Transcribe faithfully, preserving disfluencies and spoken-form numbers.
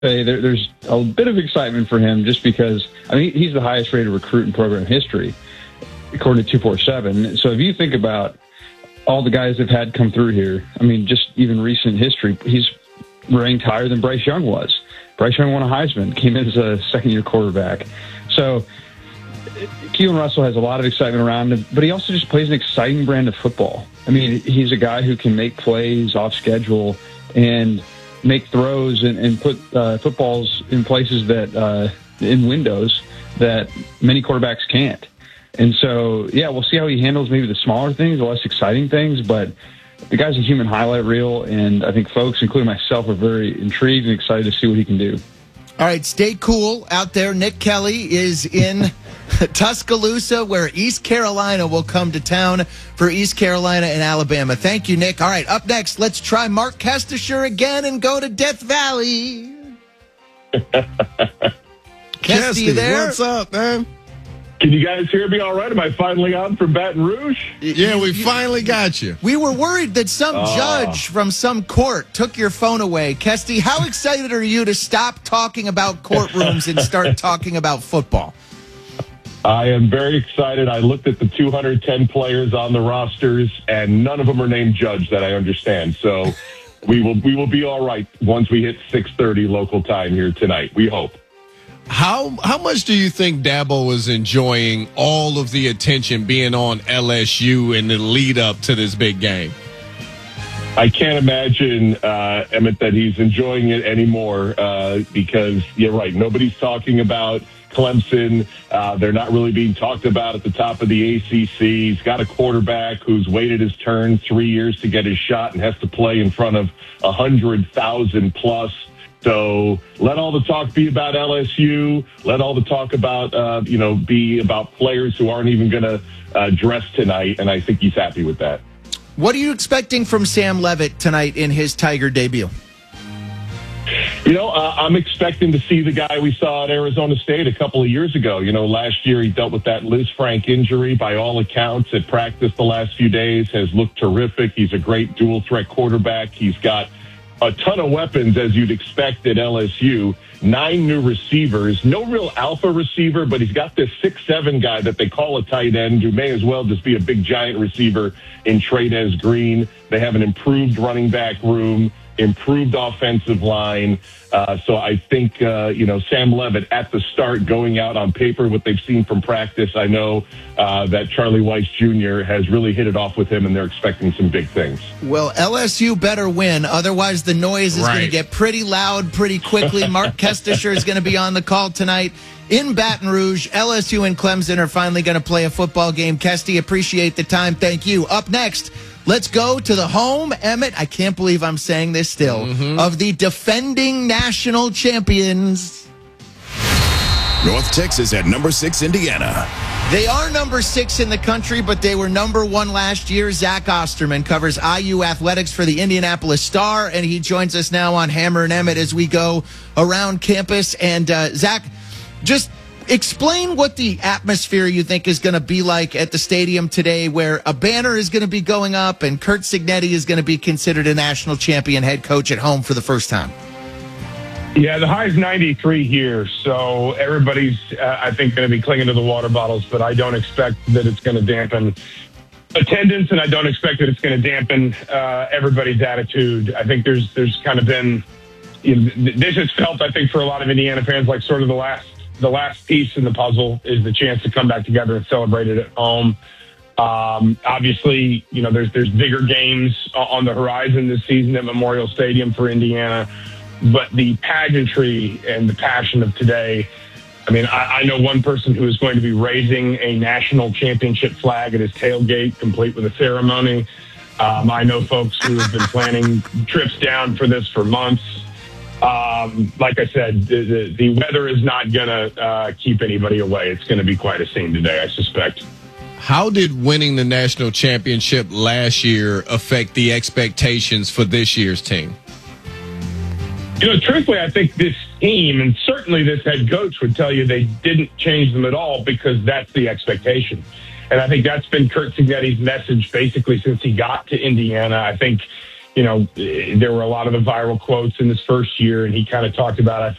say there, there's a bit of excitement for him just because, I mean, he's the highest rated recruit in program history, according to two forty-seven. So if you think about all the guys they've had come through here, I mean, just even recent history, he's ranked higher than Bryce Young was. Bryce Young won a Heisman, came in as a second-year quarterback. So Keelan Russell has a lot of excitement around him, but he also just plays an exciting brand of football. I mean, he's a guy who can make plays off schedule and make throws and, and put uh, footballs in places that, uh, in windows that many quarterbacks can't. And so, yeah, we'll see how he handles maybe the smaller things, the less exciting things, but the guy's a human highlight reel, and I think folks, including myself, are very intrigued and excited to see what he can do. All right, stay cool out there. Nick Kelly is in Tuscaloosa, where East Carolina will come to town for East Carolina and Alabama. Thank you, Nick. All right, up next, let's try Mark Kestisher again and go to Death Valley. Kesty, you there? What's up, man? Can you guys hear me all right? Am I finally on from Baton Rouge? Yeah, we finally got you. We were worried that some Uh. judge from some court took your phone away. Kesty, how excited are you to stop talking about courtrooms and start talking about football? I am very excited. I looked at the two hundred ten players on the rosters, and none of them are named Judge that I understand. So we will we will be all right once we hit six thirty local time here tonight. We hope. How how much do you think Dabo was enjoying all of the attention being on L S U in the lead up to this big game? I can't imagine, uh, Emmett, that he's enjoying it anymore uh, because, you're right, nobody's talking about Clemson. Uh, they're not really being talked about at the top of the A C C. He's got a quarterback who's waited his turn three years to get his shot and has to play in front of one hundred thousand plus. So let all the talk be about L S U. Let all the talk about, uh, you know, be about players who aren't even going to uh, dress tonight. And I think he's happy with that. What are you expecting from Sam Leavitt tonight in his Tiger debut? You know, uh, I'm expecting to see the guy we saw at Arizona State a couple of years ago. You know, last year he dealt with that Liz Frank injury. By all accounts, at practice the last few days has looked terrific. He's a great dual threat quarterback. He's got a ton of weapons, as you'd expect at L S U. Nine new receivers. No real alpha receiver, but he's got this six seven guy that they call a tight end who may as well just be a big giant receiver in Trey'Dez Green. They have an improved running back room, improved offensive line. Uh, so I think, uh, you know, Sam Leavitt at the start going out on paper, what they've seen from practice, I know uh, that Charlie Weiss Junior has really hit it off with him, and they're expecting some big things. Well, L S U better win. Otherwise, the noise is Right. going to get pretty loud pretty quickly. Mark Kestisher is going to be on the call tonight in Baton Rouge. L S U and Clemson are finally going to play a football game. Kesty, appreciate the time. Thank you. Up next, let's go to the home, Emmett, I can't believe I'm saying this still, mm-hmm. of the defending national champions. North Texas at number six, Indiana. They are number six in the country, but they were number one last year. Zach Osterman covers I U athletics for the Indianapolis Star, and he joins us now on Hammer and Emmett as we go around campus. And uh, Zach, just explain what the atmosphere you think is going to be like at the stadium today, where a banner is going to be going up and Curt Cignetti is going to be considered a national champion head coach at home for the first time. Yeah, the high is ninety-three here, so everybody's, uh, I think, going to be clinging to the water bottles, but I don't expect that it's going to dampen attendance, and I don't expect that it's going to dampen uh, everybody's attitude. I think there's there's kind of been, you know, this has felt, I think, for a lot of Indiana fans like sort of the last the last piece in the puzzle is the chance to come back together and celebrate it at home. Um, obviously, you know, there's there's bigger games on the horizon this season at Memorial Stadium for Indiana. But the pageantry and the passion of today, I mean, I, I know one person who is going to be raising a national championship flag at his tailgate, complete with a ceremony. Um, I know folks who have been planning trips down for this for months. Um, like I said, the, the, the weather is not going to uh, keep anybody away. It's going to be quite a scene today, I suspect. How did winning the national championship last year affect the expectations for this year's team? You know, truthfully, I think this team, and certainly this head coach, would tell you they didn't change them at all because that's the expectation. And I think that's been Curt Cignetti's message basically since he got to Indiana. I think you know, there were a lot of the viral quotes in his first year, and he kind of talked about, I